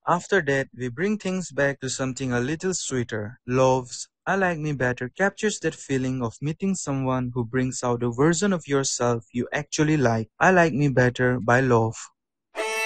After that, we bring things back to something a little sweeter. Love's I Like Me Better captures that feeling of meeting someone who brings out a version of yourself you actually like. I Like Me Better by Love.